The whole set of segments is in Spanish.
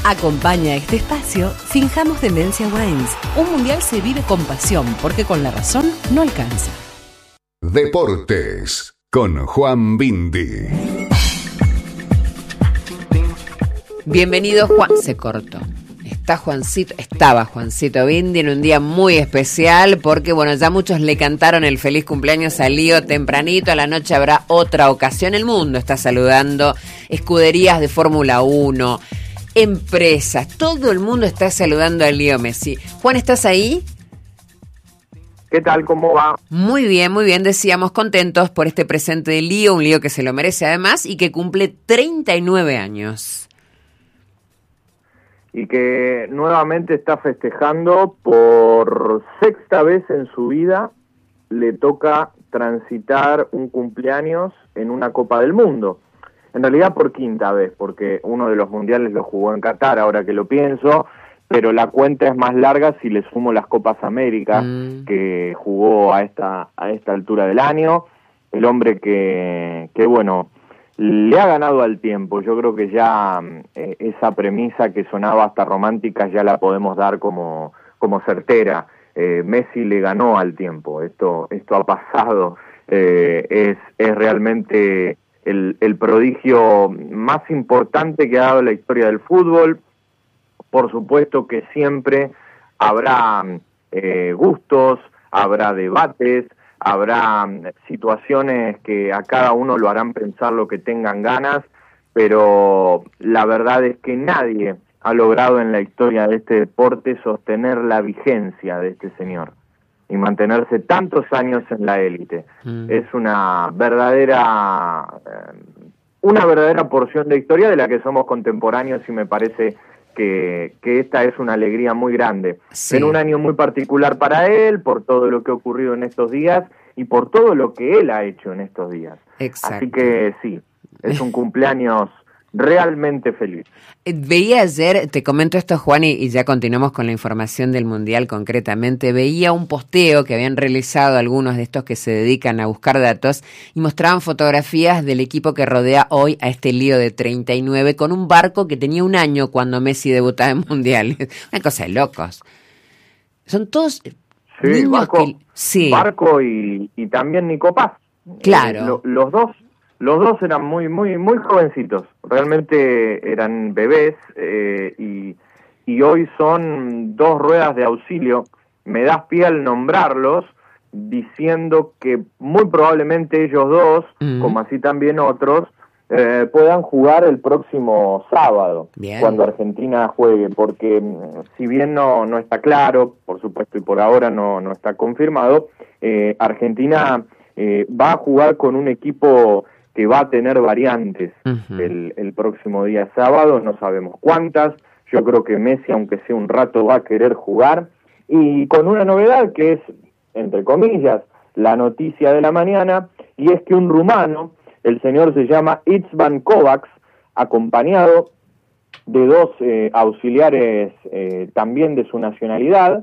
Acompaña este espacio Finjamos Demencia Wines. Un mundial se vive con pasión, porque con la razón no alcanza. Deportes con Juan Bindi. Bienvenido, Juan. Se cortó. Estaba Juancito Bindi en un día muy especial porque, bueno, ya muchos le cantaron el feliz cumpleaños a Lío tempranito. A la noche habrá otra ocasión. El mundo está saludando escuderías de Fórmula 1, empresas. Todo el mundo está saludando a Lío Messi. Juan, ¿estás ahí? ¿Qué tal? ¿Cómo va? Muy bien, muy bien. Decíamos contentos por este presente de Lío, un Lío que se lo merece además y que cumple 39 años. Y que nuevamente está festejando por sexta vez en su vida. Le toca transitar un cumpleaños en una Copa del Mundo. En realidad por quinta vez, porque uno de los mundiales lo jugó en Qatar, ahora que lo pienso, pero la cuenta es más larga si le sumo las Copas América que jugó a esta altura del año. El hombre que bueno, le ha ganado al tiempo. Yo creo que ya esa premisa que sonaba hasta romántica ya la podemos dar como certera. Messi le ganó al tiempo. Esto ha pasado. Es realmente el prodigio más importante que ha dado la historia del fútbol. Por supuesto que siempre habrá gustos, habrá debates, habrá situaciones que a cada uno lo harán pensar lo que tengan ganas, pero la verdad es que nadie ha logrado en la historia de este deporte sostener la vigencia de este señor y mantenerse tantos años en la élite. Es una verdadera porción de historia de la que somos contemporáneos y me parece que esta es una alegría muy grande. Sí. En un año muy particular para él, por todo lo que ha ocurrido en estos días y por todo lo que él ha hecho en estos días. Exacto. Así que sí, es un cumpleaños realmente feliz. Veía ayer, te comento esto, Juan, y ya continuamos con la información del Mundial concretamente. Veía un posteo que habían realizado algunos de estos que se dedican a buscar datos y mostraban fotografías del equipo que rodea hoy a este Lío de 39 con un barco que tenía un año cuando Messi debutaba en mundiales. Una cosa de locos. Son todos niños barco y también Nico Paz. Claro. Los dos eran muy jovencitos, realmente eran bebés y hoy son dos ruedas de auxilio. Me das pie al nombrarlos, diciendo que muy probablemente ellos dos, como así también otros, puedan jugar el próximo sábado, cuando Argentina juegue, porque si bien no está claro, por supuesto, y por ahora no está confirmado, Argentina va a jugar con un equipo que va a tener variantes el próximo día sábado, no sabemos cuántas. Yo creo que Messi, aunque sea un rato, va a querer jugar, y con una novedad que es, entre comillas, la noticia de la mañana, y es que un rumano, el señor se llama Itzvan Kovacs, acompañado de dos auxiliares también de su nacionalidad,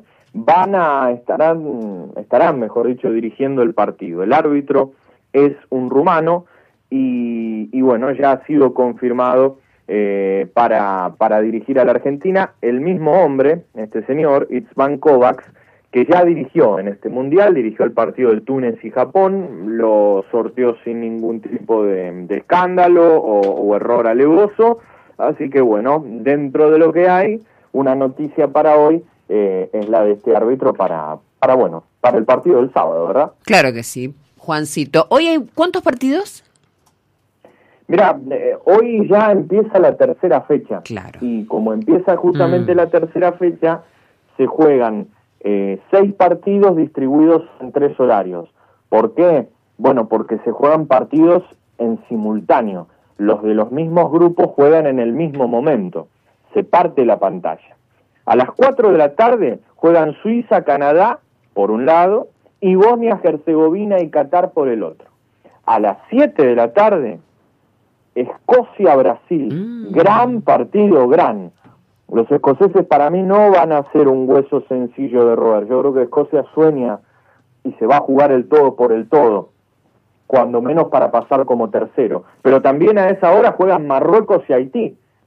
estarán, mejor dicho, dirigiendo el partido. El árbitro es un rumano, y bueno, ya ha sido confirmado para dirigir a la Argentina el mismo hombre, este señor, Itzvan Kovacs, que ya dirigió en este Mundial, dirigió el partido de Túnez y Japón, lo sorteó sin ningún tipo de escándalo o error alevoso, así que bueno, dentro de lo que hay, una noticia para hoy es la de este árbitro para el partido del sábado, ¿verdad? Claro que sí, Juancito. ¿Hoy hay cuántos partidos? Mira, hoy ya empieza la tercera fecha. Claro. Y como empieza justamente la tercera fecha, se juegan 6 partidos distribuidos en 3 horarios. ¿Por qué? Bueno, porque se juegan partidos en simultáneo. Los de los mismos grupos juegan en el mismo momento. Se parte la pantalla. A las 4 de la tarde juegan Suiza, Canadá, por un lado, y Bosnia, Herzegovina y Qatar por el otro. A las 7 de la tarde, Escocia-Brasil, gran partido, gran. Los escoceses para mí no van a ser un hueso sencillo de roer. Yo creo que Escocia sueña y se va a jugar el todo por el todo, cuando menos para pasar como tercero. Pero también a esa hora juegan Marruecos y Haití,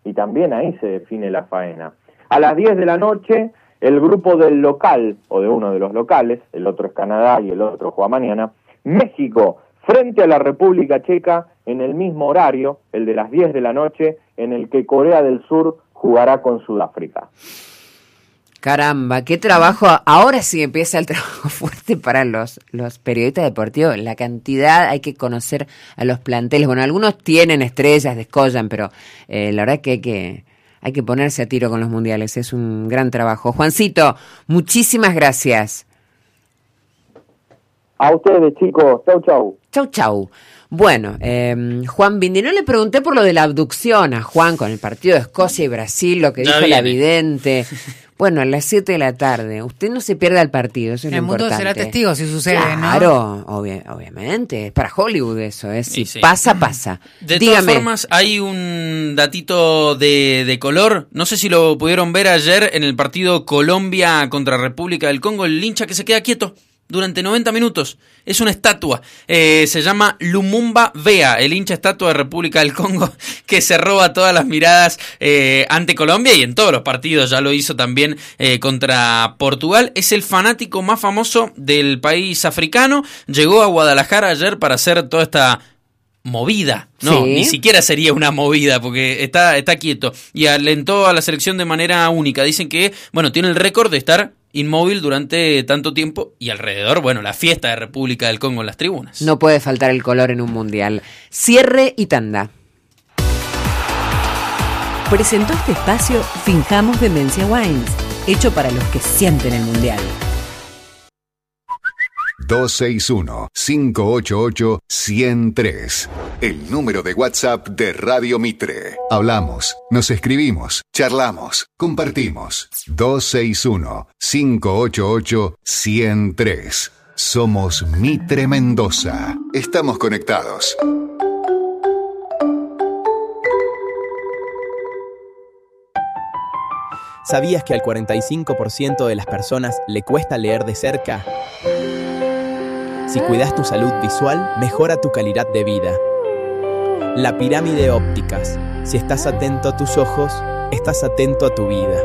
y también ahí se define la faena. A las 10 de la noche, el grupo del local, o de uno de los locales, el otro es Canadá y el otro juega mañana, México, frente a la República Checa, en el mismo horario, el de las 10 de la noche, en el que Corea del Sur jugará con Sudáfrica. Caramba, qué trabajo. Ahora sí empieza el trabajo fuerte para los periodistas deportivos. La cantidad, hay que conocer a los planteles. Bueno, algunos tienen estrellas, descollan, pero la verdad que hay que ponerse a tiro con los mundiales. Es un gran trabajo. Juancito, muchísimas gracias. A ustedes, chicos. Chau, chau. Chau, chau. Bueno, Juan Bindi, no le pregunté por lo de la abducción a Juan con el partido de Escocia y Brasil, lo que dijo la vidente. Bueno, a las 7 de la tarde. Usted no se pierda el partido, eso es lo importante. El mundo será testigo si sucede, claro, ¿no? Obviamente. Es para Hollywood eso, ¿eh? Si sí. Pasa. De todas formas, hay un datito de color. No sé si lo pudieron ver ayer en el partido Colombia contra República del Congo. El hincha que se queda quieto durante 90 minutos. Es una estatua. Se llama Lumumba Vea, el hincha estatua de República del Congo, que se roba todas las miradas ante Colombia y en todos los partidos. Ya lo hizo también contra Portugal. Es el fanático más famoso del país africano. Llegó a Guadalajara ayer para hacer toda esta movida. No, ¿sí? Ni siquiera sería una movida porque está quieto. Y alentó a la selección de manera única. Dicen que, bueno, tiene el récord de estar inmóvil durante tanto tiempo y alrededor, bueno, la fiesta de República del Congo en las tribunas. No puede faltar el color en un mundial. Cierre y tanda. Presentó este espacio Finjamos Demencia Wines, hecho para los que sienten el mundial. 261-588-103. El número de WhatsApp de Radio Mitre. Hablamos, nos escribimos, charlamos, compartimos. 261-588-103. Somos Mitre Mendoza. Estamos conectados. ¿Sabías que al 45% de las personas le cuesta leer de cerca? Si cuidas tu salud visual, mejora tu calidad de vida. La Pirámide Ópticas. Si estás atento a tus ojos, estás atento a tu vida.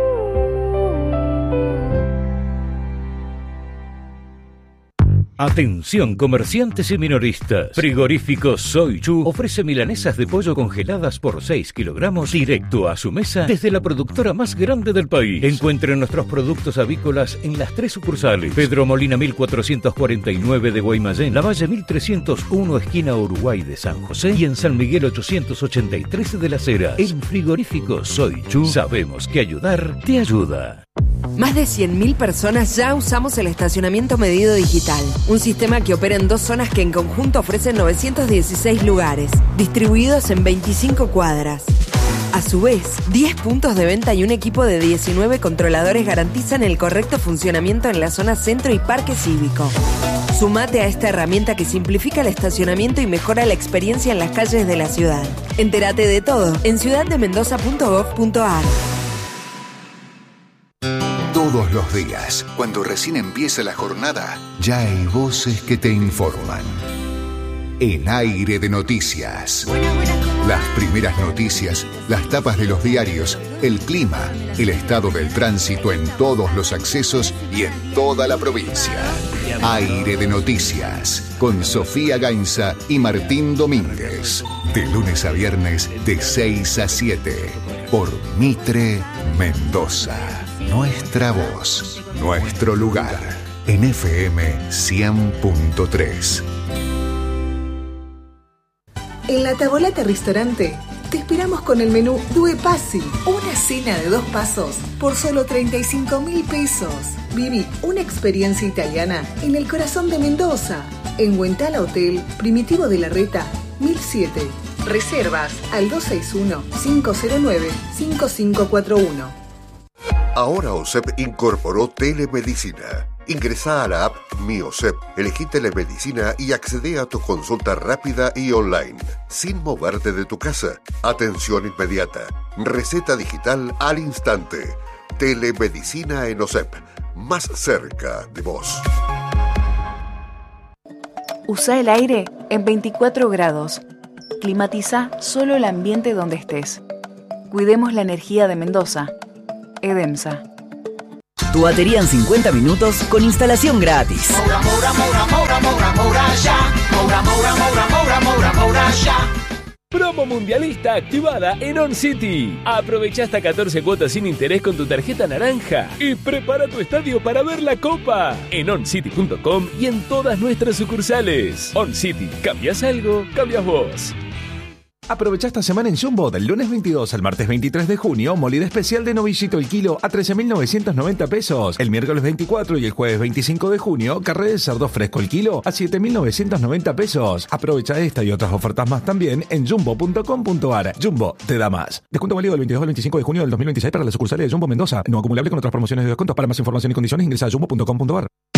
Atención comerciantes y minoristas. Frigorífico Soy Chu ofrece milanesas de pollo congeladas por 6 kilogramos directo a su mesa desde la productora más grande del país. Encuentren nuestros productos avícolas en las 3 sucursales: Pedro Molina 1449 de Guaymallén, Lavalle 1301 esquina Uruguay de San José y en San Miguel 883 de Las Heras. En Frigorífico Soy Chu sabemos que ayudar te ayuda. Más de 100.000 personas ya usamos el estacionamiento medido digital, un sistema que opera en 2 zonas que en conjunto ofrecen 916 lugares, distribuidos en 25 cuadras. A su vez, 10 puntos de venta y un equipo de 19 controladores garantizan el correcto funcionamiento en la zona centro y parque cívico. Sumate a esta herramienta que simplifica el estacionamiento y mejora la experiencia en las calles de la ciudad. Entérate de todo en ciudaddemendoza.gov.ar. Todos los días, cuando recién empieza la jornada, ya hay voces que te informan. En Aire de Noticias. Las primeras noticias, las tapas de los diarios, el clima, el estado del tránsito en todos los accesos y en toda la provincia. Aire de Noticias, con Sofía Gainza y Martín Domínguez. De lunes a viernes, de 6 a 7, por Mitre Mendoza. Nuestra voz, nuestro lugar, en FM 100.3. En la Tavolata Restaurante te esperamos con el menú Due Passi, una cena de 2 pasos por solo 35.000 pesos. Viví una experiencia italiana en el corazón de Mendoza, en Huentala Hotel Primitivo de la Reta, 1007. Reservas al 261-509-5541. Ahora OSEP incorporó telemedicina. Ingresá a la app Mi OSEP, elegí telemedicina y accedé a tu consulta rápida y online, sin moverte de tu casa. Atención inmediata, receta digital al instante. Telemedicina en OSEP, más cerca de vos. Usa el aire en 24 grados. Climatiza solo el ambiente donde estés. cuidemos la energía de Mendoza. EDEMSA. Tu batería en 50 minutos con instalación gratis. Moura, Moura, Moura, Moura, Moura, Moura, ya. Moura, Moura, Moura, Moura, Moura, Moura, ya. Promo mundialista activada en On City. Aprovecha hasta 14 cuotas sin interés con tu tarjeta naranja y prepara tu estadio para ver la Copa en oncity.com y en todas nuestras sucursales. On City, ¿cambias algo? Cambias vos. Aprovecha esta semana en Jumbo, del lunes 22 al martes 23 de junio, molida especial de novillito el kilo a 13.990 pesos. El miércoles 24 y el jueves 25 de junio, carré de cerdo fresco el kilo a 7.990 pesos. Aprovecha esta y otras ofertas más también en jumbo.com.ar. Jumbo, te da más. Descuento válido del 22 al 25 de junio del 2026 para las sucursales de Jumbo Mendoza. No acumulable con otras promociones de descuentos. Para más información y condiciones ingresa a jumbo.com.ar.